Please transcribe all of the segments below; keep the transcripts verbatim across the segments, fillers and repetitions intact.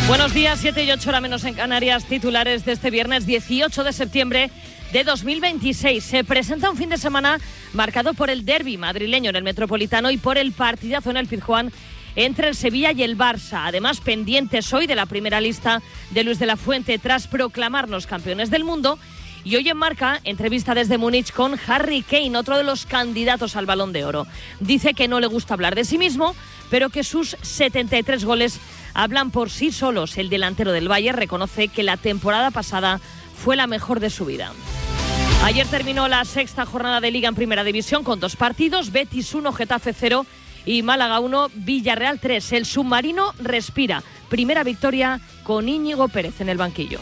Buenos días, siete y ocho hora menos en Canarias, titulares de este viernes dieciocho de septiembre de dos mil veintiséis. Se presenta un fin de semana marcado por el derbi madrileño en el Metropolitano y por el partidazo en el Pizjuán entre el Sevilla y el Barça. Además, pendientes hoy de la primera lista de Luis de la Fuente tras proclamarnos campeones del mundo. Y hoy en Marca, entrevista desde Múnich con Harry Kane, otro de los candidatos al Balón de Oro. Dice que no le gusta hablar de sí mismo, pero que sus setenta y tres goles hablan por sí solos. El delantero del Bayern reconoce que la temporada pasada fue la mejor de su vida. Ayer terminó la sexta jornada de Liga en Primera División con dos partidos, Betis uno, Getafe cero y Málaga uno, Villarreal tres. El submarino respira. Primera victoria con Íñigo Pérez en el banquillo.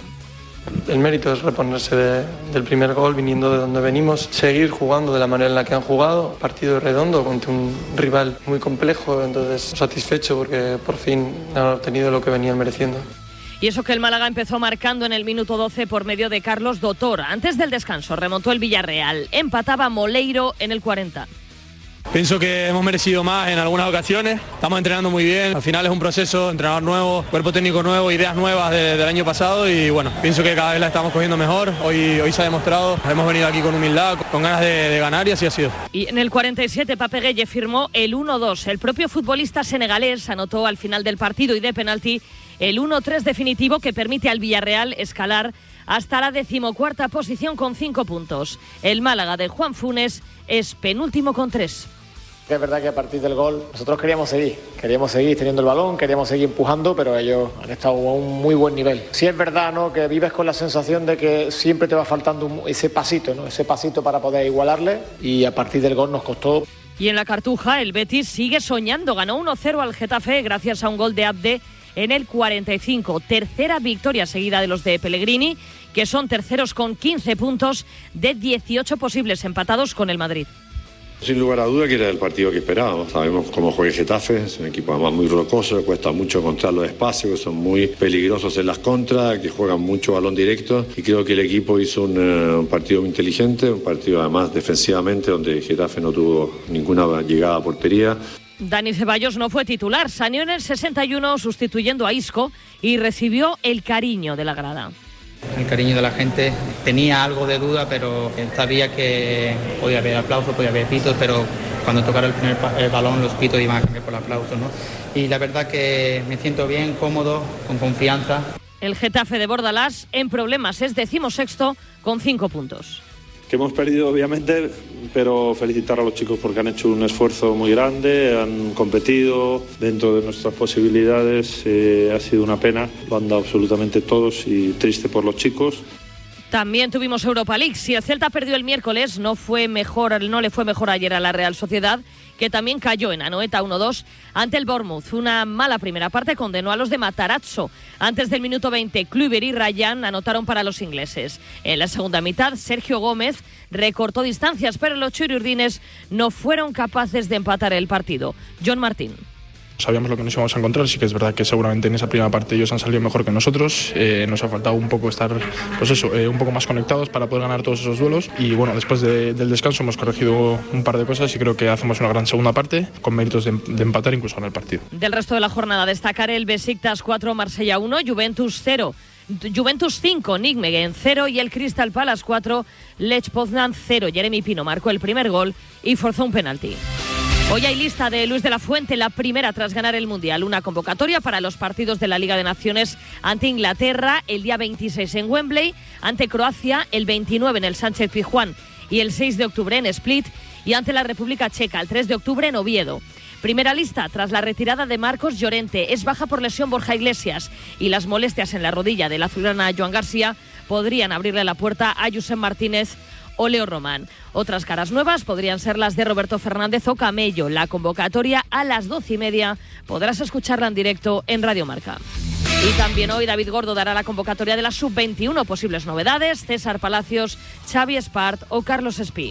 El mérito es reponerse de, del primer gol viniendo de donde venimos, seguir jugando de la manera en la que han jugado, partido redondo contra un rival muy complejo, entonces satisfecho porque por fin han obtenido lo que venían mereciendo. Y eso que el Málaga empezó marcando en el minuto doce por medio de Carlos Dotor. Antes del descanso remontó el Villarreal, empataba Moleiro en el cuarenta. Pienso que hemos merecido más en algunas ocasiones, estamos entrenando muy bien, al final es un proceso, entrenador nuevo, cuerpo técnico nuevo, ideas nuevas de, del año pasado y bueno, pienso que cada vez la estamos cogiendo mejor, hoy, hoy se ha demostrado, hemos venido aquí con humildad, con ganas de, de ganar y así ha sido. Y en el cuarenta y siete Pape Gueye firmó el uno dos, el propio futbolista senegalés anotó al final del partido y de penalti el uno tres definitivo que permite al Villarreal escalar hasta la decimocuarta posición con cinco puntos. El Málaga de Juan Funes es penúltimo con tres. Es verdad que a partir del gol nosotros queríamos seguir, queríamos seguir teniendo el balón, queríamos seguir empujando, pero ellos han estado a un muy buen nivel. Sí es verdad, ¿no?, que vives con la sensación de que siempre te va faltando ese pasito, ¿no?, ese pasito para poder igualarle y a partir del gol nos costó. Y en la Cartuja el Betis sigue soñando, ganó uno cero al Getafe gracias a un gol de Abde en el cuarenta y cinco. Tercera victoria seguida de los de Pellegrini, que son terceros con quince puntos de dieciocho posibles, empatados con el Madrid. Sin lugar a duda que era el partido que esperábamos. Sabemos cómo juega el Getafe, es un equipo además muy rocoso, cuesta mucho encontrar los espacios, que son muy peligrosos en las contras, que juegan mucho balón directo y creo que el equipo hizo un, uh, un partido muy inteligente, un partido además defensivamente donde el Getafe no tuvo ninguna llegada a portería. Dani Ceballos no fue titular, salió en el sesenta y uno sustituyendo a Isco y recibió el cariño de la grada. El cariño de la gente, tenía algo de duda, pero sabía que podía haber aplausos, podía haber pitos, pero cuando tocara el primer el balón los pitos iban a cambiar por aplausos, ¿no? Y la verdad que me siento bien, cómodo, con confianza. El Getafe de Bordalás en problemas, es decimosexto con cinco puntos. Que hemos perdido obviamente, pero felicitar a los chicos porque han hecho un esfuerzo muy grande, han competido dentro de nuestras posibilidades, eh, ha sido una pena, lo han dado absolutamente todos y triste por los chicos. También tuvimos Europa League. Si el Celta perdió el miércoles, no fue mejor, no le fue mejor ayer a la Real Sociedad, que también cayó en Anoeta uno dos ante el Bournemouth. Una mala primera parte condenó a los de Matarazzo. Antes del minuto veinte, Kluivert y Ryan anotaron para los ingleses. En la segunda mitad, Sergio Gómez recortó distancias, pero los churiurdines no fueron capaces de empatar el partido. John Martín. Sabíamos lo que nos íbamos a encontrar, sí que es verdad que seguramente en esa primera parte ellos han salido mejor que nosotros, eh, nos ha faltado un poco estar, pues eso, eh, un poco más conectados para poder ganar todos esos duelos y bueno, después de, del descanso hemos corregido un par de cosas y creo que hacemos una gran segunda parte con méritos de, de empatar incluso en el partido. Del resto de la jornada destacar el Besiktas cuatro, Marsella uno, Juventus cero. Juventus cinco, Nijmegen cero y el Crystal Palace cuatro, Lech Poznan cero. Jeremy Pino marcó el primer gol y forzó un penalti. Hoy hay lista de Luis de la Fuente, la primera tras ganar el Mundial. Una convocatoria para los partidos de la Liga de Naciones ante Inglaterra el día veintiséis en Wembley, ante Croacia el veintinueve en el Sánchez Pizjuán y el seis de octubre en Split y ante la República Checa el tres de octubre en Oviedo. Primera lista tras la retirada de Marcos Llorente. Es baja por lesión Borja Iglesias y las molestias en la rodilla de la azulgrana Joan García podrían abrirle la puerta a Josep Martínez o Leo Román. Otras caras nuevas podrían ser las de Roberto Fernández o Camello. La convocatoria a las doce y media podrás escucharla en directo en Radio Marca. Y también hoy David Gordo dará la convocatoria de la sub veintiuno. Posibles novedades: César Palacios, Xavi Espart o Carlos Espí.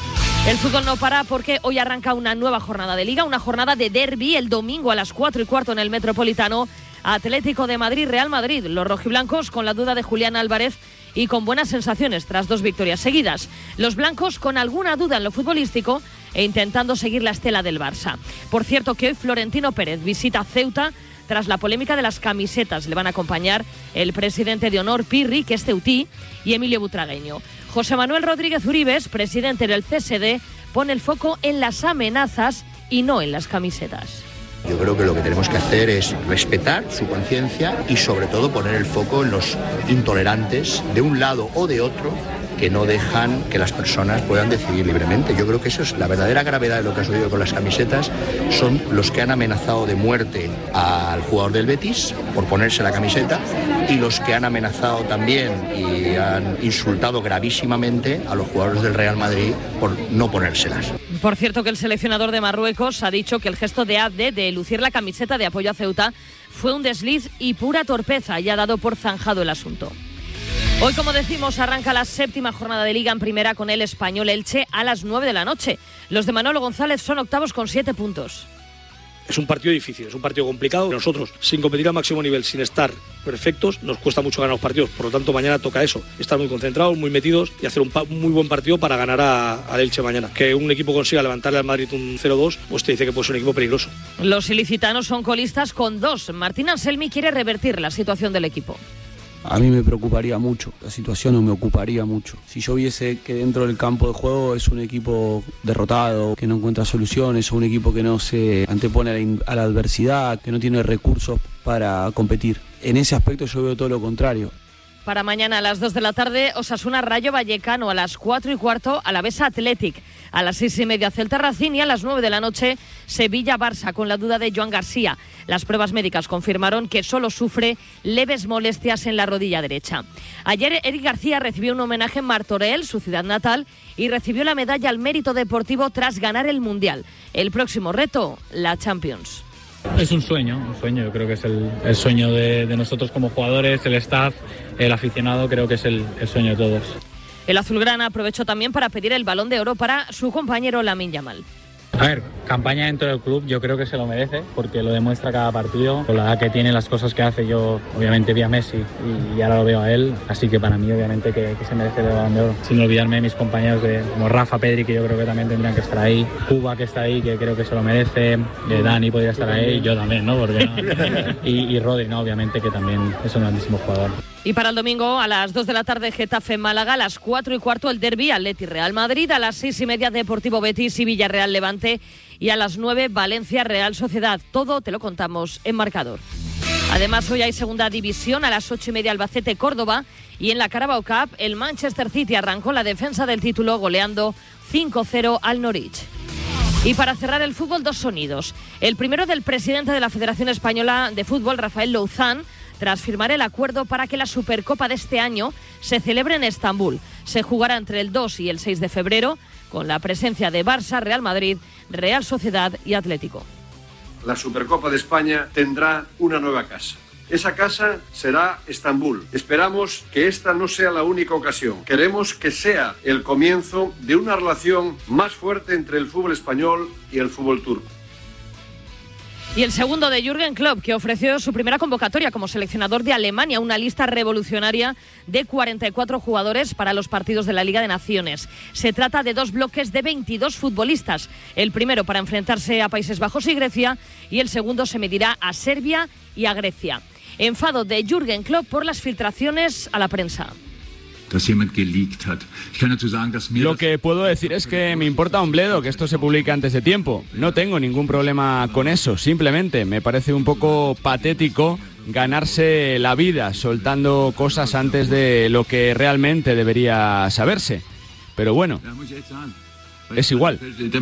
El fútbol no para porque hoy arranca una nueva jornada de Liga, una jornada de derbi el domingo a las cuatro y cuarto en el Metropolitano. Atlético de Madrid, Real Madrid. Los rojiblancos con la duda de Julián Álvarez y con buenas sensaciones tras dos victorias seguidas. Los blancos con alguna duda en lo futbolístico e intentando seguir la estela del Barça. Por cierto que hoy Florentino Pérez visita Ceuta tras la polémica de las camisetas. Le van a acompañar el presidente de honor, Pirri, que es ceutí, y Emilio Butragueño. José Manuel Rodríguez Uribes, presidente del C S D, pone el foco en las amenazas y no en las camisetas. Yo creo que lo que tenemos que hacer es respetar su conciencia y sobre todo poner el foco en los intolerantes de un lado o de otro que no dejan que las personas puedan decidir libremente. Yo creo que eso es la verdadera gravedad de lo que ha sucedido con las camisetas. Son los que han amenazado de muerte al jugador del Betis por ponerse la camiseta y los que han amenazado también y han insultado gravísimamente a los jugadores del Real Madrid por no ponérselas. Por cierto, que el seleccionador de Marruecos ha dicho que el gesto de Abde de lucir la camiseta de apoyo a Ceuta fue un desliz y pura torpeza y ha dado por zanjado el asunto. Hoy, como decimos, arranca la séptima jornada de Liga en Primera con el Español Elche a las nueve de la noche. Los de Manolo González son octavos con siete puntos. Es un partido difícil, es un partido complicado. Nosotros, sin competir al máximo nivel, sin estar perfectos, nos cuesta mucho ganar los partidos. Por lo tanto, mañana toca eso, estar muy concentrados, muy metidos y hacer un, pa- un muy buen partido para ganar al Elche mañana. Que un equipo consiga levantarle al Madrid un cero dos, pues te dice que puede ser un equipo peligroso. Los ilicitanos son colistas con dos. Martín Anselmi quiere revertir la situación del equipo. A mí me preocuparía mucho, la situación no me ocuparía mucho. Si yo viese que dentro del campo de juego es un equipo derrotado, que no encuentra soluciones, o un equipo que no se antepone a la, in- a la adversidad, que no tiene recursos para competir. En ese aspecto yo veo todo lo contrario. Para mañana a las dos de la tarde, Osasuna Rayo Vallecano, a las cuatro y cuarto, Alavesa Athletic, a las seis y media Celta Racing y a las nueve de la noche Sevilla Barça, con la duda de Joan García. Las pruebas médicas confirmaron que solo sufre leves molestias en la rodilla derecha. Ayer Eric García recibió un homenaje en Martorell, su ciudad natal, y recibió la medalla al mérito deportivo tras ganar el Mundial. El próximo reto, la Champions. Es un sueño, un sueño, yo creo que es el, el sueño de, de nosotros como jugadores, el staff, el aficionado, creo que es el, el sueño de todos. El azulgrana aprovechó también para pedir el Balón de Oro para su compañero Lamine Yamal. A ver, campaña dentro del club, yo creo que se lo merece, porque lo demuestra cada partido. Con la edad que tiene, las cosas que hace, yo obviamente vi a Messi y ahora lo veo a él, así que para mí obviamente que, que se merece el Balón de Oro. Sin olvidarme de mis compañeros de, como Rafa, Pedri, que yo creo que también tendrían que estar ahí, Cuba, que está ahí, que creo que se lo merece, eh, Dani podría estar ahí, yo también, ¿no? Porque no. Y, y Rodri, ¿no? Obviamente que también es un grandísimo jugador. Y para el domingo, a las dos de la tarde, Getafe Málaga, a las cuatro y cuarto el derbi Atleti Real Madrid, a las seis y media Deportivo Betis y Villarreal Levante y a las nueve Valencia Real Sociedad. Todo te lo contamos en Marcador. Además, hoy hay segunda división, a las ocho y media Albacete Córdoba y en la Carabao Cup el Manchester City arrancó la defensa del título goleando cinco cero al Norwich. Y para cerrar el fútbol, dos sonidos. El primero del presidente de la Federación Española de Fútbol, Rafael Louzán, tras firmar el acuerdo para que la Supercopa de este año se celebre en Estambul. Se jugará entre el dos y el seis de febrero, con la presencia de Barça, Real Madrid, Real Sociedad y Atlético. La Supercopa de España tendrá una nueva casa. Esa casa será Estambul. Esperamos que esta no sea la única ocasión. Queremos que sea el comienzo de una relación más fuerte entre el fútbol español y el fútbol turco. Y el segundo de Jürgen Klopp, que ofreció su primera convocatoria como seleccionador de Alemania, una lista revolucionaria de cuarenta y cuatro jugadores para los partidos de la Liga de Naciones. Se trata de dos bloques de veintidós futbolistas, el primero para enfrentarse a Países Bajos y Grecia y el segundo se medirá a Serbia y a Grecia. Enfado de Jürgen Klopp por las filtraciones a la prensa. Lo que puedo decir es que me importa un bledo que esto se publique antes de tiempo. No tengo ningún problema con eso. Simplemente me parece un poco patético ganarse la vida soltando cosas antes de lo que realmente debería saberse. Pero bueno, es igual.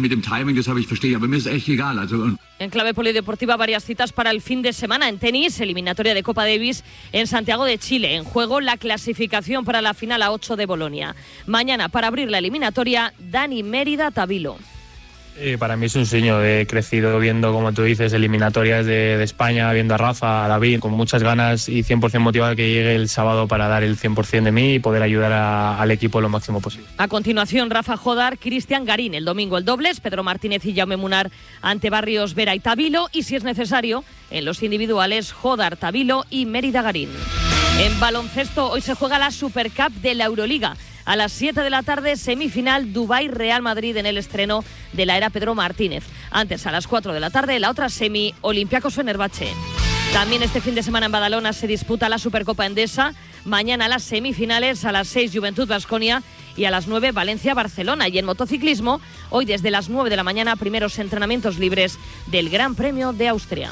En clave polideportiva, varias citas para el fin de semana. En tenis, eliminatoria de Copa Davis en Santiago de Chile. En juego, la clasificación para la final a ocho de Bolonia. Mañana, para abrir la eliminatoria, Dani Mérida Tabilo. Sí, para mí es un sueño. He crecido viendo, como tú dices, eliminatorias de, de España, viendo a Rafa, a David, con muchas ganas y cien por ciento motivado que llegue el sábado para dar el cien por ciento de mí y poder ayudar a, al equipo lo máximo posible. A continuación, Rafa Jodar, Cristian Garín. El domingo el dobles, Pedro Martínez y Jaume Munar ante Barrios, Vera y Tabilo. Y si es necesario, en los individuales, Jodar, Tabilo y Mérida Garín. En baloncesto, hoy se juega la Supercup de la Euroliga. A las siete de la tarde, semifinal Dubái-Real Madrid en el estreno de la era Pedro Martínez. Antes, a las cuatro de la tarde, la otra semi, Olympiacos Fenerbahce. También este fin de semana en Badalona se disputa la Supercopa Endesa. Mañana las semifinales, a las seis Juventud Baskonia y a las nueve Valencia-Barcelona. Y en motociclismo, hoy desde las nueve de la mañana, primeros entrenamientos libres del Gran Premio de Austria.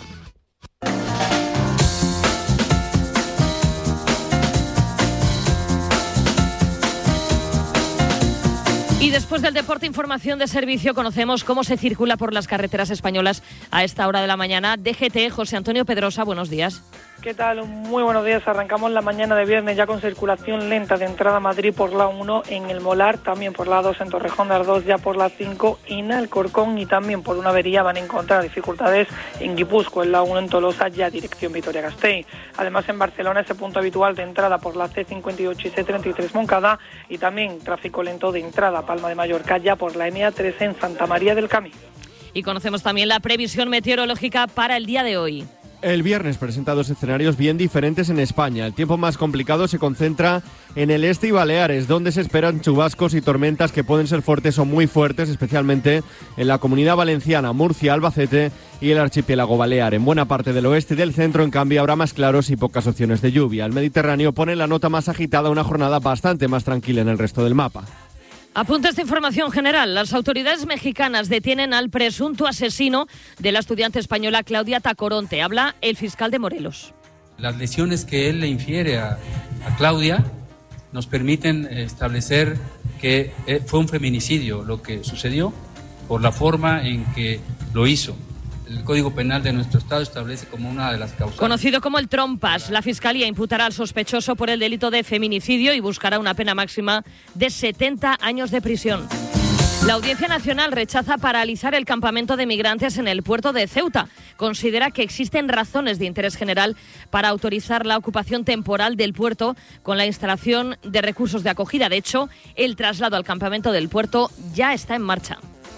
Y después del deporte, información de servicio, conocemos cómo se circula por las carreteras españolas a esta hora de la mañana. D G T, José Antonio Pedrosa, buenos días. ¿Qué tal? Muy buenos días. Arrancamos la mañana de viernes ya con circulación lenta de entrada a Madrid por la uno, en el Molar, también por la dos, en Torrejón de Ardoz, ya por la cinco, en Alcorcón, y también por una avería van a encontrar dificultades en Guipúzcoa, en la uno, en Tolosa, ya dirección Vitoria-Gasteiz. Además, en Barcelona, ese punto habitual de entrada por la C cincuenta y ocho y C treinta y tres Moncada, y también tráfico lento de entrada a Palma de Mallorca, ya por la M A tres en Santa María del Camí. Y conocemos también la previsión meteorológica para el día de hoy. El viernes presenta dos escenarios bien diferentes en España. El tiempo más complicado se concentra en el este y Baleares, donde se esperan chubascos y tormentas que pueden ser fuertes o muy fuertes, especialmente en la Comunidad Valenciana, Murcia, Albacete y el archipiélago balear. En buena parte del oeste y del centro, en cambio, habrá más claros y pocas opciones de lluvia. El Mediterráneo pone la nota más agitada, una jornada bastante más tranquila en el resto del mapa. Apunta esta información general. Las autoridades mexicanas detienen al presunto asesino de la estudiante española Claudia Tacoronte. Habla el fiscal de Morelos. Las lesiones que él le infiere a, a Claudia nos permiten establecer que fue un feminicidio lo que sucedió por la forma en que lo hizo. El Código Penal de nuestro Estado establece como una de las causas. Conocido como el Trompas, la Fiscalía imputará al sospechoso por el delito de feminicidio y buscará una pena máxima de setenta años de prisión. La Audiencia Nacional rechaza paralizar el campamento de migrantes en el puerto de Ceuta. Considera que existen razones de interés general para autorizar la ocupación temporal del puerto con la instalación de recursos de acogida. De hecho, el traslado al campamento del puerto ya está en marcha.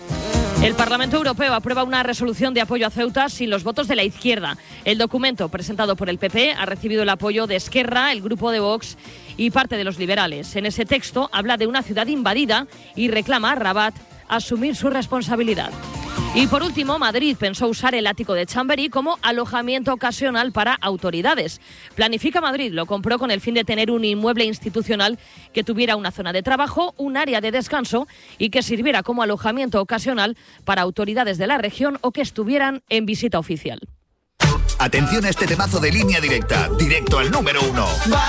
El Parlamento Europeo aprueba una resolución de apoyo a Ceuta sin los votos de la izquierda. El documento, presentado por el P P, ha recibido el apoyo de Esquerra, el grupo de Vox y parte de los liberales. En ese texto habla de una ciudad invadida y reclama a Rabat asumir su responsabilidad. Y por último, Madrid pensó usar el ático de Chamberí como alojamiento ocasional para autoridades. Planifica Madrid lo compró con el fin de tener un inmueble institucional que tuviera una zona de trabajo, un área de descanso y que sirviera como alojamiento ocasional para autoridades de la región o que estuvieran en visita oficial. Atención a este temazo de Línea Directa, directo al número uno.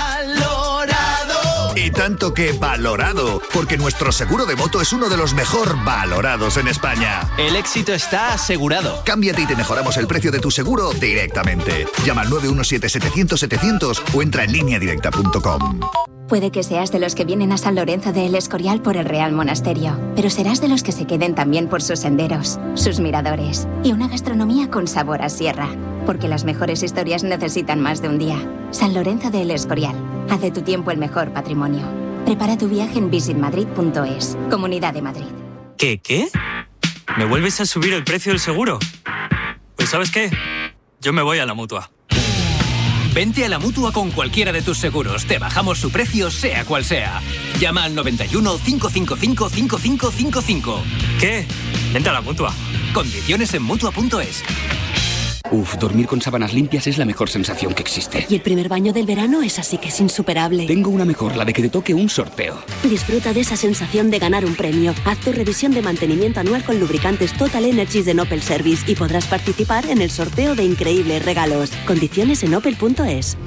¡Valorado! Y tanto que valorado, porque nuestro seguro de moto es uno de los mejor valorados en España. El éxito está asegurado. Cámbiate y te mejoramos el precio de tu seguro directamente. Llama al nueve uno siete setecientos setecientos o entra en línea directa punto com. Puede que seas de los que vienen a San Lorenzo de El Escorial por el Real Monasterio, pero serás de los que se queden también por sus senderos, sus miradores y una gastronomía con sabor a sierra. Porque las mejores historias necesitan más de un día. San Lorenzo de El Escorial. Haz de tu tiempo el mejor patrimonio. Prepara tu viaje en visit madrid punto es. Comunidad de Madrid. ¿Qué, qué? ¿Me vuelves a subir el precio del seguro? Pues ¿sabes qué? Yo me voy a la Mutua. Vente a la Mutua con cualquiera de tus seguros. Te bajamos su precio, sea cual sea. Llama al noventa y uno, cinco cinco cinco, cinco cinco cinco cinco. ¿Qué? Vente a la Mutua. Condiciones en mutua punto es. Uf, dormir con sábanas limpias es la mejor sensación que existe. Y el primer baño del verano es así que es insuperable. Tengo una mejor, la de que te toque un sorteo. Disfruta de esa sensación de ganar un premio. Haz tu revisión de mantenimiento anual con lubricantes Total Energies de Opel Service y podrás participar en el sorteo de increíbles regalos. Condiciones en opel punto es.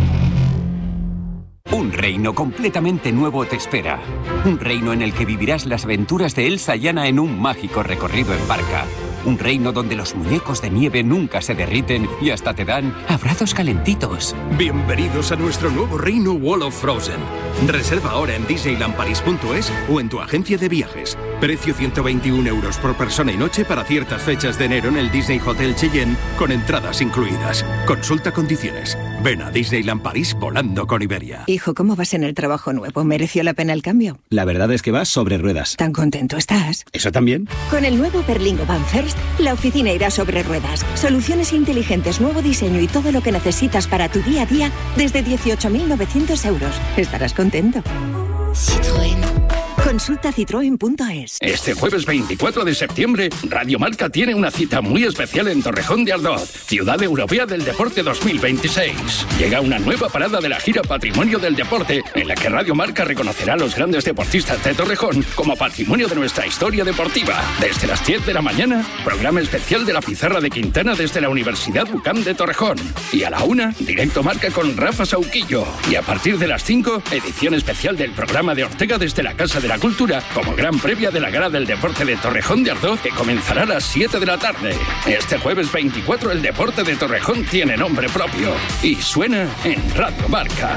Un reino completamente nuevo te espera. Un reino en el que vivirás las aventuras de Elsa y Anna en un mágico recorrido en barca. Un reino donde los muñecos de nieve nunca se derriten y hasta te dan abrazos calentitos. Bienvenidos a nuestro nuevo reino Wall of Frozen. Reserva ahora en disneyland paris punto es o en tu agencia de viajes. Precio ciento veintiún euros por persona y noche para ciertas fechas de enero en el Disney Hotel Cheyenne con entradas incluidas. Consulta condiciones. Ven a Disneyland París volando con Iberia. Hijo, ¿cómo vas en el trabajo nuevo? ¿Mereció la pena el cambio? La verdad es que vas sobre ruedas. ¿Tan contento estás? ¿Eso también? Con el nuevo Berlingo Van First, la oficina irá sobre ruedas. Soluciones inteligentes, nuevo diseño y todo lo que necesitas para tu día a día desde dieciocho mil novecientos euros. Estarás contento. Citroën. Consulta citroen punto es. Este jueves veinticuatro de septiembre, Radio Marca tiene una cita muy especial en Torrejón de Ardoz, Ciudad Europea del Deporte dos mil veintiséis. Llega una nueva parada de la gira Patrimonio del Deporte, en la que Radio Marca reconocerá a los grandes deportistas de Torrejón como patrimonio de nuestra historia deportiva. Desde las diez de la mañana, programa especial de la Pizarra de Quintana desde la Universidad UCAM de Torrejón. Y a la una, directo Marca con Rafa Sauquillo. Y a partir de las cinco, edición especial del programa de Ortega desde la Casa de la Cultura, como gran previa de la Gala del Deporte de Torrejón de Ardoz, que comenzará a las siete de la tarde. Este jueves veinticuatro, el deporte de Torrejón tiene nombre propio y suena en Radio Marca.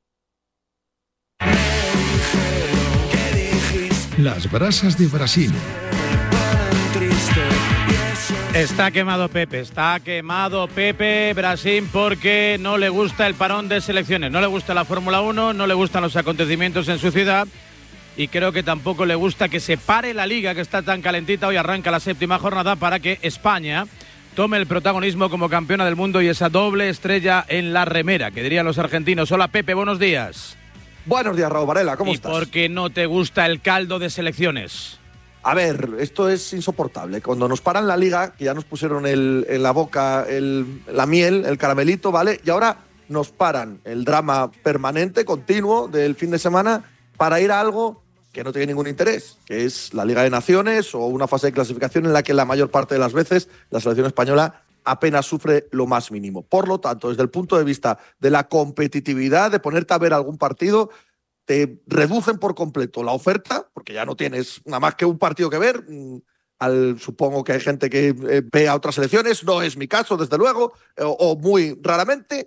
Las brasas de Brasil. Está quemado Pepe, está quemado Pepe Brasil porque no le gusta el parón de selecciones, no le gusta la Fórmula uno, no le gustan los acontecimientos en su ciudad y creo que tampoco le gusta que se pare la liga que está tan calentita. Hoy arranca la séptima jornada para que España tome el protagonismo como campeona del mundo y esa doble estrella en la remera, que dirían los argentinos. Hola Pepe, buenos días. Buenos días, Raúl Varela, ¿cómo ¿Y estás? ¿Y por qué no te gusta el caldo de selecciones? A ver, esto es insoportable. Cuando nos paran la liga, que ya nos pusieron el, en la boca el, la miel, el caramelito, ¿vale? Y ahora nos paran el drama permanente, continuo del fin de semana para ir a algo que no tiene ningún interés, que es la Liga de Naciones o una fase de clasificación en la que la mayor parte de las veces la selección española apenas sufre lo más mínimo. Por lo tanto, desde el punto de vista de la competitividad, de ponerte a ver algún partido, te reducen por completo la oferta, porque ya no tienes nada más que un partido que ver. Al, supongo que hay gente que eh, ve a otras selecciones, no es mi caso, desde luego, o, o muy raramente.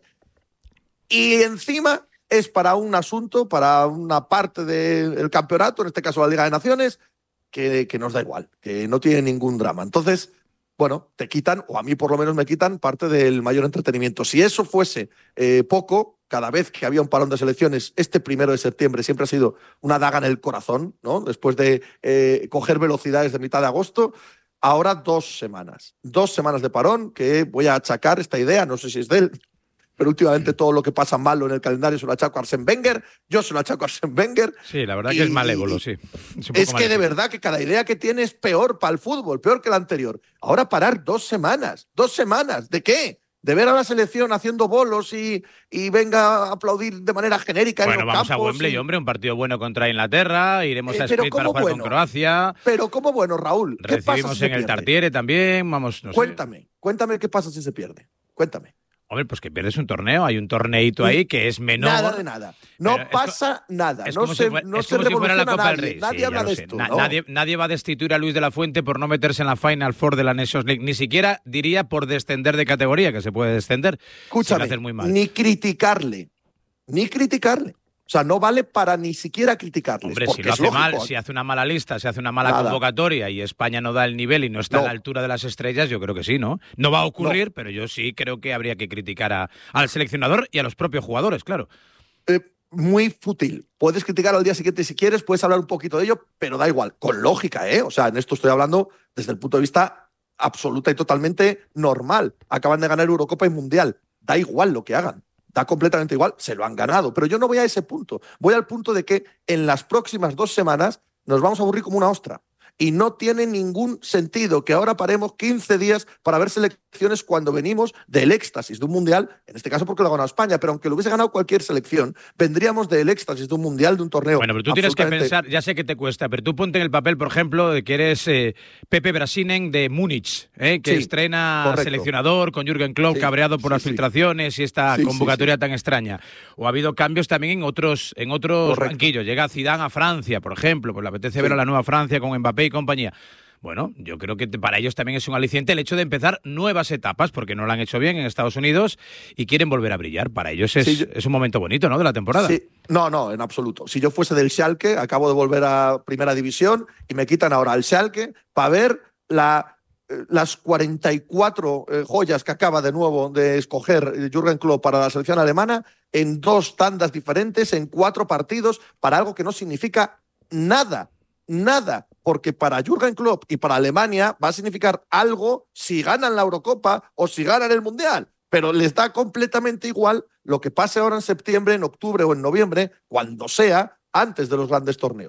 Y encima es para un asunto, para una parte del campeonato, en este caso la Liga de Naciones, que, que nos da igual, que no tiene ningún drama. Entonces, bueno, te quitan, o a mí por lo menos me quitan, parte del mayor entretenimiento. Si eso fuese eh, poco, cada vez que había un parón de selecciones, este primero de septiembre siempre ha sido una daga en el corazón, ¿no? Después de eh, coger velocidades de mitad de agosto, ahora dos semanas. Dos semanas de parón que voy a achacar esta idea, no sé si es de él, pero últimamente todo lo que pasa malo en el calendario se lo achaco a Arsène Wenger, yo se lo achaco a Arsène Wenger. Sí, la verdad y, que es malévolo, sí. Es, es que malévolo. De verdad que cada idea que tiene es peor para el fútbol, peor que la anterior. Ahora parar dos semanas, dos semanas, ¿de qué? De ver a la selección haciendo bolos y, y venga a aplaudir de manera genérica bueno, en los vamos campos. a Wembley, y... hombre, un partido bueno contra Inglaterra, iremos eh, a Split para jugar bueno? con Croacia. Pero cómo bueno, Raúl, ¿qué Recibimos pasa si en el Tartiere también, vamos, no Cuéntame, sé. cuéntame qué pasa si se pierde, cuéntame. Hombre, pues que pierdes un torneo, hay un torneito ahí que es menor. Nada de nada. No pasa es, nada. Es no como se, si fue, no es se como si fuera la Copa nadie. del Rey. Nadie sí, habla de sé. esto. Na, ¿no? nadie, nadie va a destituir a Luis de la Fuente por no meterse en la Final Four de la Nations League. Ni siquiera diría por descender de categoría, que se puede descender. Escúchame, sin hacer muy mal. Ni criticarle. Ni criticarle. O sea, no vale para ni siquiera criticarles. Hombre, si lo hace lógico. mal, si hace una mala lista, si hace una mala Nada. convocatoria y España no da el nivel y no está no. a la altura de las estrellas, yo creo que sí, ¿no? No va a ocurrir, no. pero yo sí creo que habría que criticar a, al seleccionador y a los propios jugadores, claro. Eh, muy fútil. Puedes criticar al día siguiente si quieres, puedes hablar un poquito de ello, pero da igual, con lógica, ¿eh? O sea, en esto estoy hablando desde el punto de vista absoluta y totalmente normal. Acaban de ganar Eurocopa y Mundial. Da igual lo que hagan. Da completamente igual, se lo han ganado. Pero yo no voy a ese punto. Voy al punto de que en las próximas dos semanas nos vamos a aburrir como una ostra. Y no tiene ningún sentido que ahora paremos quince días para ver selecciones cuando venimos del éxtasis de un mundial, en este caso porque lo ha ganado España, pero aunque lo hubiese ganado cualquier selección, vendríamos del éxtasis de un mundial, de un torneo. Bueno, pero tú tienes que pensar, ya sé que te cuesta, pero tú ponte en el papel, por ejemplo, de que eres eh, Pepe Brasinen de Múnich, eh, que sí, estrena correcto. seleccionador con Jürgen Klopp, sí, cabreado por sí, las sí. filtraciones y esta sí, convocatoria sí, sí. tan extraña. O ha habido cambios también en otros, en otros banquillos. Llega Zidane a Francia, por ejemplo, pues le apetece sí. ver a la nueva Francia con Mbappé y compañía. Bueno, yo creo que para ellos también es un aliciente el hecho de empezar nuevas etapas, porque no lo han hecho bien en Estados Unidos y quieren volver a brillar. Para ellos es, sí, yo, es un momento bonito, ¿no?, de la temporada. Sí. No, no, en absoluto. Si yo fuese del Schalke, acabo de volver a Primera División y me quitan ahora al Schalke para ver la, eh, las cuarenta y cuatro eh, joyas que acaba de nuevo de escoger Jürgen Klopp para la selección alemana en dos tandas diferentes, en cuatro partidos, para algo que no significa nada. Nada, porque para Jürgen Klopp y para Alemania va a significar algo si ganan la Eurocopa o si ganan el Mundial, pero les da completamente igual lo que pase ahora en septiembre, en octubre o en noviembre, cuando sea, antes de los grandes torneos.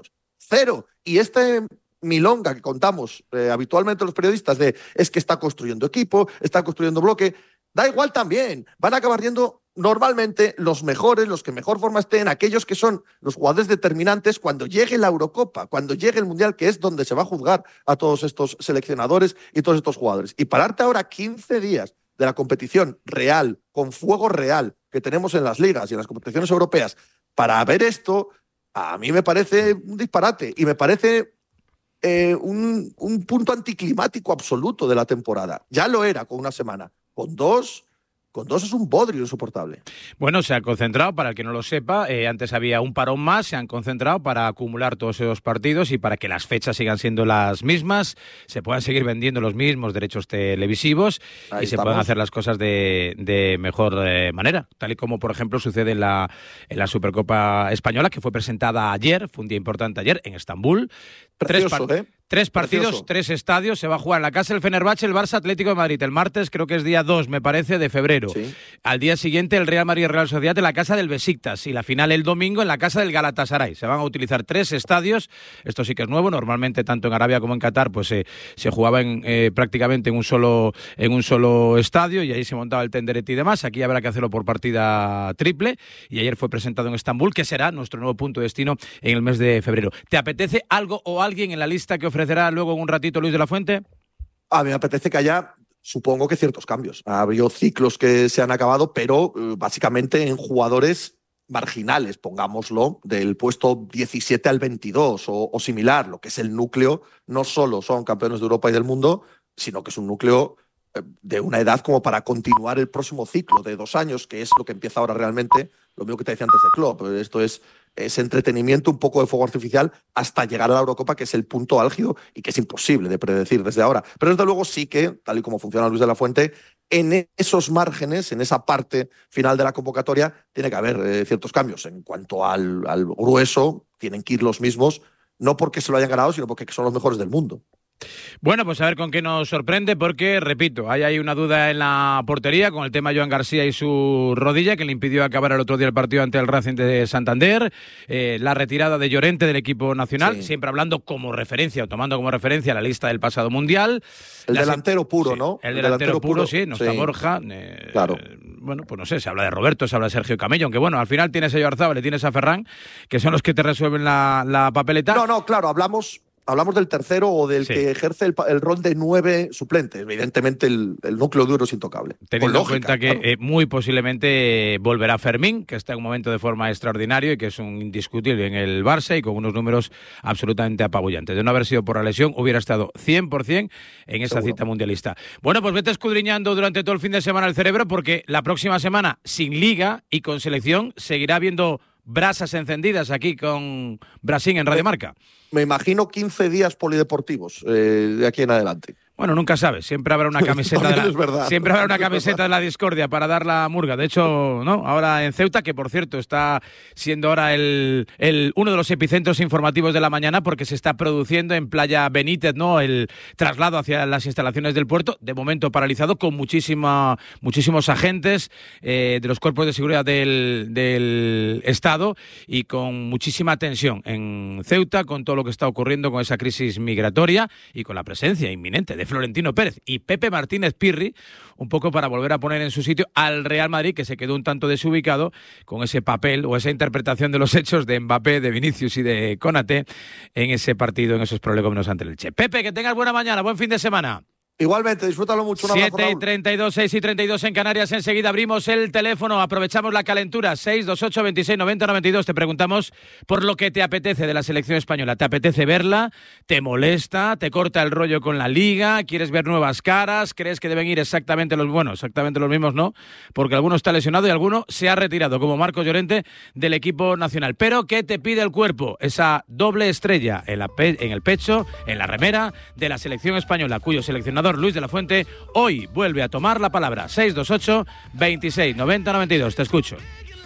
cero. Y este milonga que contamos eh, habitualmente los periodistas de es que está construyendo equipo, está construyendo bloque, da igual también. Van a acabar yendo normalmente los mejores, los que mejor forma estén, aquellos que son los jugadores determinantes cuando llegue la Eurocopa, cuando llegue el Mundial, que es donde se va a juzgar a todos estos seleccionadores y todos estos jugadores. Y pararte ahora quince días de la competición real, con fuego real, que tenemos en las ligas y en las competiciones europeas, para ver esto, a mí me parece un disparate y me parece eh, un, un punto anticlimático absoluto de la temporada. Ya lo era con una semana. Con dos... Con dos es un bodrio insoportable. Bueno, se han concentrado, para el que no lo sepa, eh, antes había un parón más, se han concentrado para acumular todos esos partidos y para que las fechas sigan siendo las mismas, se puedan seguir vendiendo los mismos derechos televisivos Ahí y estamos. se puedan hacer las cosas de, de mejor eh, manera, tal y como, por ejemplo, sucede en la, en la Supercopa Española, que fue presentada ayer, fue un día importante ayer, en Estambul. Precioso, Tres, ¿eh? Tres partidos, Precioso. tres estadios, se va a jugar en la casa del Fenerbahce, el Barça, Atlético de Madrid. El martes creo que es día dos, me parece, de febrero. Sí. Al día siguiente el Real Madrid y Real Sociedad en la casa del Besiktas y la final el domingo en la casa del Galatasaray. Se van a utilizar tres estadios, esto sí que es nuevo, normalmente tanto en Arabia como en Qatar pues eh, se jugaba en, eh, prácticamente en un solo en un solo estadio y ahí se montaba el tenderete y demás. Aquí habrá que hacerlo por partida triple y ayer fue presentado en Estambul, que será nuestro nuevo punto de destino en el mes de febrero. ¿Te apetece algo o alguien en la lista que ofrecerá luego en un ratito Luis de la Fuente? A mí me apetece que haya, supongo que ciertos cambios. Ha habido ciclos que se han acabado, pero eh, básicamente en jugadores marginales, pongámoslo, del puesto diecisiete al veintidós o, o similar, lo que es el núcleo. No solo son campeones de Europa y del mundo, sino que es un núcleo eh, de una edad como para continuar el próximo ciclo de dos años, que es lo que empieza ahora realmente, lo mismo que te decía antes de Klopp. Esto es es entretenimiento, un poco de fuego artificial, hasta llegar a la Eurocopa, que es el punto álgido y que es imposible de predecir desde ahora. Pero desde luego sí que, tal y como funciona Luis de la Fuente, en esos márgenes, en esa parte final de la convocatoria, tiene que haber eh, ciertos cambios. En cuanto al, al grueso, tienen que ir los mismos, no porque se lo hayan ganado, sino porque son los mejores del mundo. Bueno, pues a ver con qué nos sorprende, porque, repito, hay ahí una duda en la portería con el tema Joan García y su rodilla, que le impidió acabar el otro día el partido ante el Racing de Santander, eh, la retirada de Llorente del equipo nacional, sí. siempre hablando como referencia o tomando como referencia la lista del pasado Mundial. El la delantero puro, sí, ¿no? El, el delantero, delantero puro, puro, sí, no está sí. Borja. Eh, claro. Bueno, pues no sé, se habla de Roberto, se habla de Sergio Camello, aunque bueno, al final tienes a Oyarzábal y tienes a Ferran, que son los que te resuelven la, la papeleta. No, no, claro, hablamos... Hablamos del tercero o del sí. que ejerce el, el rol de nueve suplentes. Evidentemente el, el núcleo duro es intocable. Teniendo lógica, en cuenta que claro. eh, muy posiblemente volverá Fermín, que está en un momento de forma extraordinario y que es un indiscutible en el Barça y con unos números absolutamente apabullantes. De no haber sido por la lesión, hubiera estado cien por cien en esa Seguro. cita mundialista. Bueno, pues vete escudriñando durante todo el fin de semana el cerebro, porque la próxima semana, sin liga y con selección, seguirá habiendo brasas encendidas aquí con Brasil en Radio Marca. Me imagino quince días polideportivos eh, de aquí en adelante. Bueno, nunca sabes, siempre habrá una camiseta de la, es verdad, siempre habrá una camiseta de la discordia para dar la murga. De hecho, no, ahora en Ceuta, que por cierto está siendo ahora el, el uno de los epicentros informativos de la mañana, porque se está produciendo en Playa Benítez, ¿no?, el traslado hacia las instalaciones del puerto, de momento paralizado, con muchísima, muchísimos agentes eh, de los cuerpos de seguridad del, del Estado y con muchísima tensión en Ceuta, con todo lo que está ocurriendo con esa crisis migratoria y con la presencia inminente de Florentino Pérez y Pepe Martínez Pirri, un poco para volver a poner en su sitio al Real Madrid, que se quedó un tanto desubicado con ese papel o esa interpretación de los hechos de Mbappé, de Vinicius y de Konaté en ese partido, en esos prolegómenos ante el Elche. Pepe, que tengas buena mañana, buen fin de semana. Igualmente, disfrútalo mucho. siete y treinta y dos, seis y treinta y dos en Canarias. Enseguida abrimos el teléfono, aprovechamos la calentura. seis dos ocho, veintiséis, noventa, noventa y dos. Te preguntamos por lo que te apetece de la selección española. ¿Te apetece verla? ¿Te molesta? ¿Te corta el rollo con la liga? ¿Quieres ver nuevas caras? ¿Crees que deben ir exactamente los bueno, exactamente los mismos? No, porque alguno está lesionado y alguno se ha retirado, como Marcos Llorente del equipo nacional. Pero ¿qué te pide el cuerpo? Esa doble estrella en, la pe- en el pecho, en la remera de la selección española, cuyo seleccionador Luis de la Fuente hoy vuelve a tomar la palabra. seis dos ocho, veintiséis, noventa, noventa y dos. Te escucho.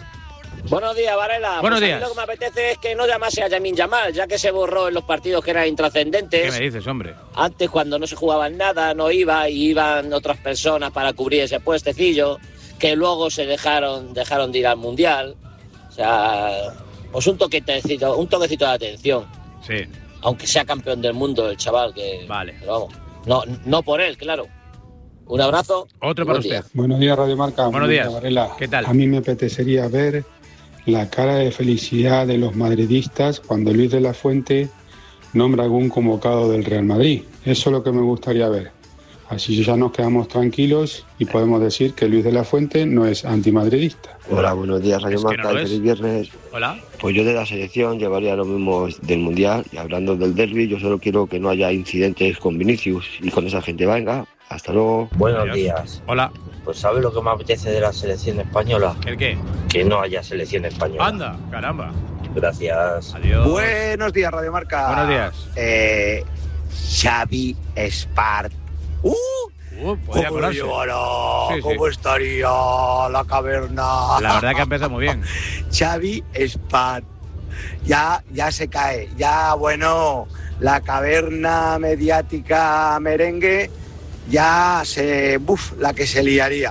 Buenos días, Varela. Buenos pues días. A mí lo que me apetece es que no llamase a Yamin Yamal, ya que se borró en los partidos que eran intrascendentes. ¿Qué me dices, hombre? Antes, cuando no se jugaba nada, no iba y iban otras personas para cubrir ese puestecillo, que luego se dejaron dejaron de ir al Mundial. O sea, pues un toquecito, un toquecito de atención. Sí. Aunque sea campeón del mundo el chaval, que... Vale. Pero vamos, no, no por él, claro. Un abrazo. Otro para usted. Día. Buenos días, Radio Marca. Buenos días. Varela. ¿Qué tal? A mí me apetecería ver la cara de felicidad de los madridistas cuando Luis de la Fuente nombra algún convocado del Real Madrid. Eso es lo que me gustaría ver. Así ya nos quedamos tranquilos y podemos decir que Luis de la Fuente no es antimadridista. Hola, buenos días, Radio Marca. No feliz viernes. Hola. Pues yo de la selección llevaría lo mismo del Mundial. Y hablando del derbi, yo solo quiero que no haya incidentes con Vinicius y con esa gente. Venga, hasta luego. Buenos días. Hola. Pues ¿sabes lo que me apetece de la selección española? ¿El qué? Que no haya selección española. Anda, caramba. Gracias. Adiós. Buenos días, Radio Marca. Buenos días. Eh, Xavi Espart. ¡Uh! Uh, ¿Cómo lo llevará? Sí, ¿Cómo sí. estaría la caverna? La verdad que ha empezado muy bien. Xavi Espart. Ya, ya se cae. Ya, bueno, la caverna mediática merengue ya se... Buf, la que se liaría.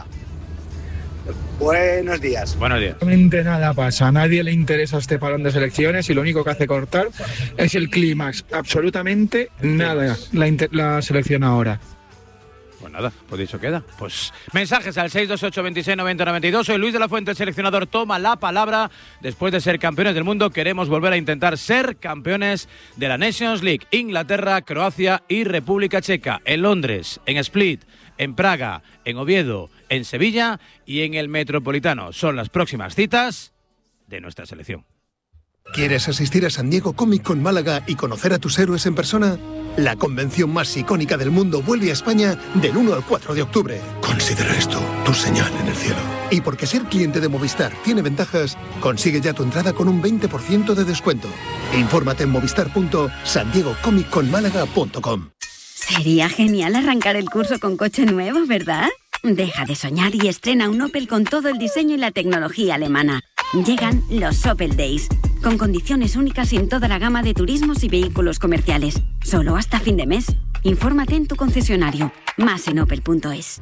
Buenos días. Buenos días. Absolutamente nada pasa. A nadie le interesa este parón de selecciones y lo único que hace cortar es el clímax. Absolutamente nada la, inter- la selección ahora. Pues nada, pues dicho queda. Pues mensajes al seis dos ocho, veintiséis, noventa, noventa y dos. Soy Luis de la Fuente, el seleccionador toma la palabra. Después de ser campeones del mundo, queremos volver a intentar ser campeones de la Nations League. Inglaterra, Croacia y República Checa. En Londres, en Split, en Praga, en Oviedo, en Sevilla y en el Metropolitano. Son las próximas citas de nuestra selección. ¿Quieres asistir a San Diego Comic Con Málaga y conocer a tus héroes en persona? La convención más icónica del mundo vuelve a España del uno al cuatro de octubre. Considera esto tu señal en el cielo. Y porque ser cliente de Movistar tiene ventajas, consigue ya tu entrada con un veinte por ciento de descuento. Infórmate en movistar punto san diego comic con málaga punto com. Sería genial arrancar el curso con coche nuevo, ¿verdad? Deja de soñar y estrena un Opel con todo el diseño y la tecnología alemana. Llegan los Opel Days, con condiciones únicas en toda la gama de turismos y vehículos comerciales. Solo hasta fin de mes. Infórmate en tu concesionario. Más en opel punto es.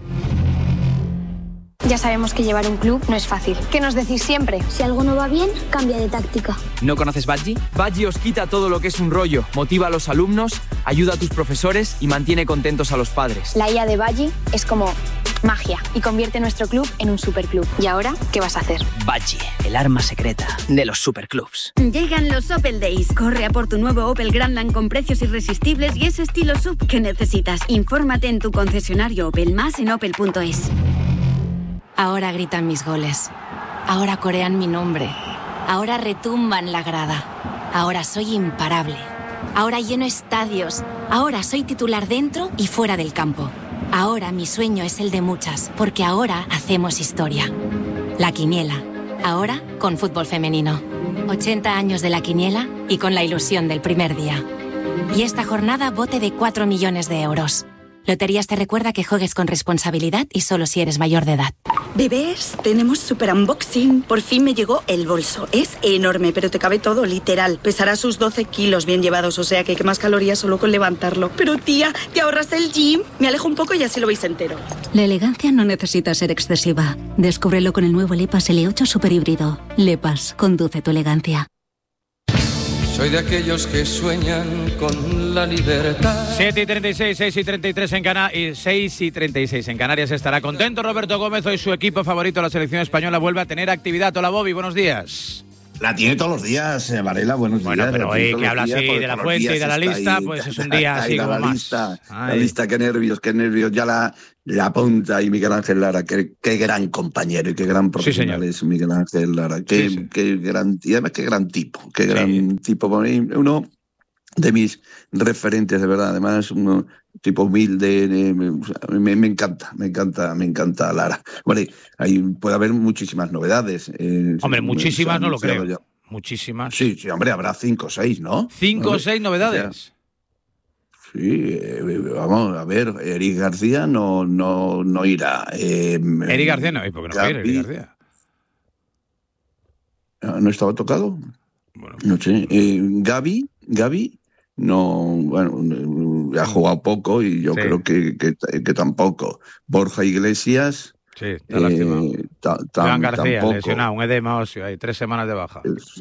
Ya sabemos que llevar un club no es fácil. ¿Qué nos decís siempre? Si algo no va bien, cambia de táctica. ¿No conoces Badgie? Badgie os quita todo lo que es un rollo, motiva a los alumnos, ayuda a tus profesores y mantiene contentos a los padres. La I A de Badgie es como magia y convierte nuestro club en un superclub. ¿Y ahora qué vas a hacer? Badgie, el arma secreta de los superclubs. Llegan los Opel Days. Corre a por tu nuevo Opel Grandland con precios irresistibles y ese estilo sub que necesitas. Infórmate en tu concesionario Opel. Más en opel punto es. Ahora gritan mis goles. Ahora corean mi nombre. Ahora retumban la grada. Ahora soy imparable. Ahora lleno estadios. Ahora soy titular dentro y fuera del campo. Ahora mi sueño es el de muchas, porque ahora hacemos historia. La Quiniela. Ahora con fútbol femenino. ochenta años de La Quiniela y con la ilusión del primer día. Y esta jornada bote de cuatro millones de euros. Loterías te recuerda que juegues con responsabilidad y solo si eres mayor de edad. Bebés, tenemos super unboxing. Por fin me llegó el bolso. Es enorme, pero te cabe todo, literal. Pesará sus doce kilos bien llevados, o sea que quemas calorías solo con levantarlo. Pero tía, ¿te ahorras el gym? Me alejo un poco y así lo veis entero. La elegancia no necesita ser excesiva. Descúbrelo con el nuevo Lepas L ocho Super Híbrido. Lepas, conduce tu elegancia. Soy de aquellos que sueñan con la libertad. siete y treinta y seis, seis y treinta y tres en Cana y seis y treinta y seis en Canarias. Estará contento Roberto Gómez. Hoy su equipo favorito, la selección española, vuelve a tener actividad. Hola, Bobby, buenos días. La tiene todos los días, eh, Varela, buenos bueno, días. Bueno, pero hoy que habla así de la fuente y de la lista, ahí, pues es un día así como la más. Lista, la lista, qué nervios, qué nervios. Ya la, la apunta y Miguel Ángel Lara, qué, qué gran compañero y qué gran profesional sí, es Miguel Ángel Lara. Qué, sí, sí. qué gran, y además qué gran tipo, qué sí. gran tipo. Uno de mis referentes, de verdad. Además, un tipo humilde, me, me encanta, me encanta, me encanta Lara. Bueno, ahí puede haber muchísimas novedades. Eh, hombre, muchísimas no lo creo. Ya. Muchísimas. Sí, sí, hombre, habrá cinco o seis, ¿no? Cinco o seis novedades. O sea, sí, eh, vamos a ver, Eric García no, no, no irá. Eh, Eric García no, ¿por qué no quiere Eric García? ¿No estaba tocado? Bueno, no sé. Eh, Gaby, Gaby, no, bueno, ha jugado poco y yo sí. creo que, que, que tampoco. Borja Iglesias, Sí, está lastimado. Eh, ta, Iván García, tampoco. lesionado, un edema óseo, hay tres semanas de baja.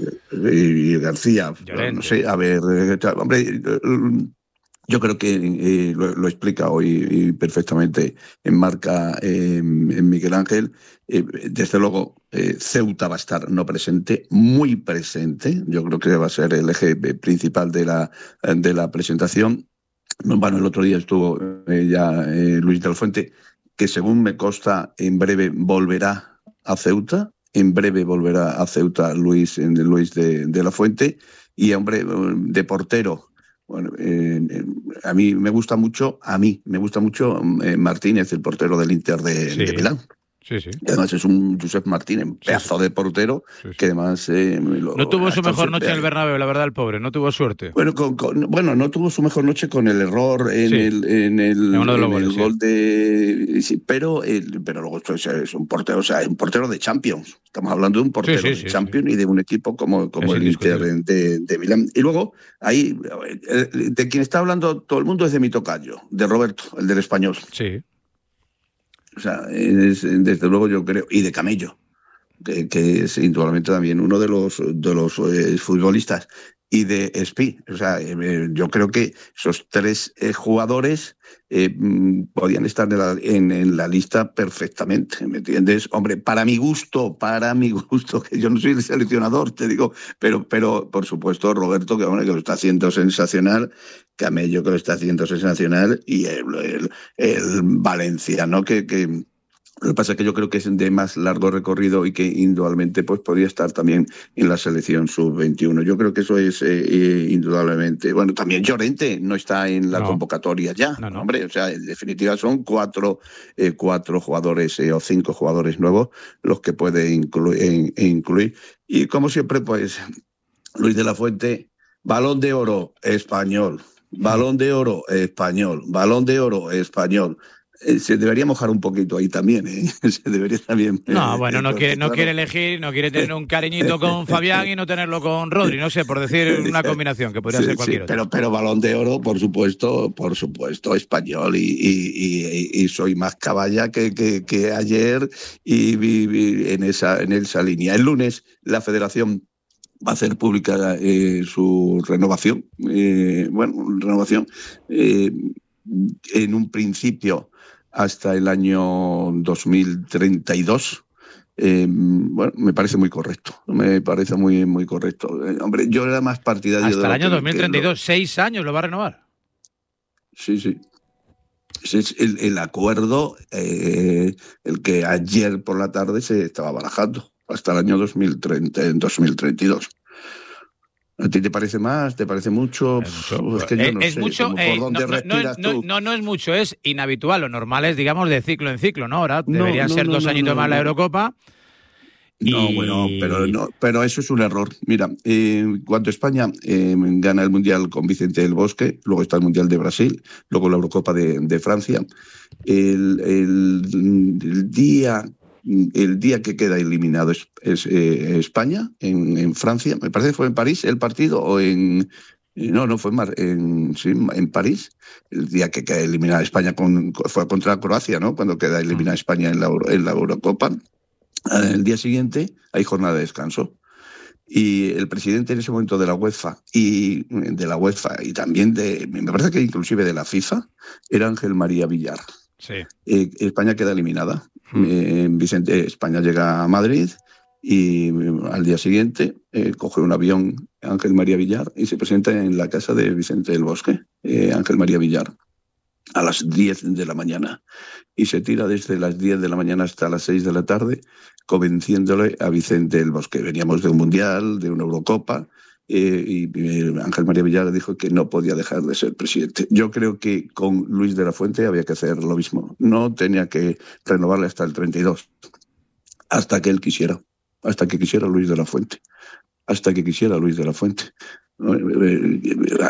Y García, no sé, a ver, hombre, yo creo que eh, lo, lo explica hoy perfectamente en Marca, eh, en Miguel Ángel. Eh, desde luego, eh, Ceuta va a estar no presente, muy presente. Yo creo que va a ser el eje principal de la, de la presentación. Bueno, el otro día estuvo eh, ya eh, Luis de la Fuente, que según me consta, en breve volverá a Ceuta. En breve volverá a Ceuta Luis, Luis de, de la Fuente. Y, hombre, de portero, bueno, eh, a mí me gusta mucho, a mí me gusta mucho eh, Martínez, el portero del Inter de, sí. de Milán. Sí, sí. Y además es un Josep Martínez, un pedazo sí, sí. de portero, sí, sí. que además... Eh, lo, no tuvo su mejor noche en el Bernabéu, la verdad, el pobre, no tuvo suerte. Bueno, con, con, bueno no tuvo su mejor noche con el error en sí. el, en el, en en goles, el sí. gol de... Sí, pero, el, pero luego es, es un portero, o sea, es un portero de Champions. Estamos hablando de un portero sí, sí, de sí, Champions sí. y de un equipo como, como el Inter de, de Milán. Y luego, ahí, de quien está hablando todo el mundo es de mi tocayo, de Roberto, el del Español. Sí. O sea, es, desde luego yo creo, y de Camello, que, que es indudablemente también uno de los, de los eh, futbolistas, y de Espi. O sea, eh, yo creo que esos tres eh, jugadores eh, podían estar en la, en, en la lista perfectamente, ¿me entiendes? Hombre, para mi gusto, para mi gusto, que yo no soy el seleccionador, te digo, pero, pero por supuesto Roberto, que, bueno, que lo está haciendo sensacional, Camello, que lo está haciendo sensacional, y el, el, el valenciano, que... que Lo que pasa es que yo creo que es de más largo recorrido y que indudablemente pues podría estar también en la selección sub veintiuno. Yo creo que eso es eh, indudablemente... Bueno, también Llorente no está en la no. convocatoria ya, no, no. hombre. O sea, en definitiva son cuatro, eh, cuatro jugadores eh, o cinco jugadores nuevos los que puede incluir, eh, incluir. Y como siempre, pues, Luis de la Fuente, Balón de Oro español, Balón de Oro español, Balón de Oro español. Se debería mojar un poquito ahí también, ¿eh? Se debería también... No, eh, bueno, no quiere, no claro. quiere elegir, no quiere tener un cariñito con Fabián y no tenerlo con Rodri, no sé, por decir una combinación que podría sí, ser cualquier sí, otra. Pero, pero Balón de Oro, por supuesto, por supuesto, español, y, y, y, y soy más caballa que, que, que ayer y viví en esa, en esa línea. El lunes la Federación va a hacer pública eh, su renovación, eh, bueno, renovación eh, en un principio hasta el año dos mil treinta y dos. Eh, bueno, me parece muy correcto, me parece muy, muy correcto. Eh, hombre, yo era más partidario... Hasta de el año que, dos mil treinta y dos, lo... seis años lo va a renovar. Sí, sí. Es el, el acuerdo, eh, el que ayer por la tarde se estaba barajando, hasta el año dos mil treinta, dos mil treinta y dos. ¿A ti te parece más? ¿Te parece mucho? Es mucho. Uf, es que yo no es sé, mucho ¿por eh, dónde no, respiras no, tú? No, no es mucho, es inhabitual. Lo normal es, digamos, de ciclo en ciclo, ¿no? Ahora No, deberían no, ser no, dos no, añitos no, más la no. Eurocopa. No, y... bueno, pero, no, pero eso es un error. Mira, eh, cuando España eh, gana el Mundial con Vicente del Bosque, luego está el Mundial de Brasil, luego la Eurocopa de, de Francia, el, el, el día... El día que queda eliminado es, es eh, España, en, en Francia, me parece que fue en París el partido, o en... No, no, fue en, Mar, en, sí, en París, el día que queda eliminada España, con, fue contra Croacia, ¿no? Cuando queda eliminada España en la, en la Eurocopa. El día siguiente hay jornada de descanso. Y el presidente en ese momento de la UEFA y de la UEFA y también de, me parece que inclusive de la FIFA, era Ángel María Villar. Sí. Eh, España queda eliminada. Eh, Vicente, España llega a Madrid y al día siguiente eh, coge un avión Ángel María Villar y se presenta en la casa de Vicente del Bosque, eh, Ángel María Villar, a las diez de la mañana. Y se tira desde las diez de la mañana hasta las seis de la tarde convenciéndole a Vicente del Bosque. Veníamos de un Mundial, de una Eurocopa, eh, y eh, Ángel María Villar dijo que no podía dejar de ser presidente. Yo creo que con Luis de la Fuente había que hacer lo mismo. No tenía que renovarle hasta el treinta y dos, hasta que él quisiera, hasta que quisiera Luis de la Fuente, hasta que quisiera Luis de la Fuente.